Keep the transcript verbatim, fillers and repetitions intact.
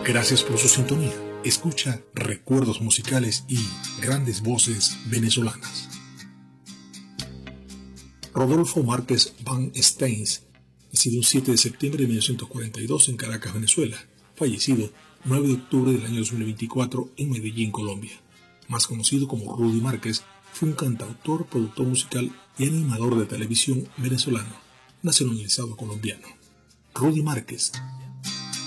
Gracias por su sintonía. Escucha recuerdos musicales y grandes voces venezolanas. Rodolfo Márquez Van Steins, nacido el siete de septiembre de mil novecientos cuarenta y dos en Caracas, Venezuela, fallecido nueve de octubre del año dos mil veinticuatro en Medellín, Colombia. Más conocido como Rudy Márquez, fue un cantautor, productor musical y animador de televisión venezolano, nacionalizado colombiano. Rudy Márquez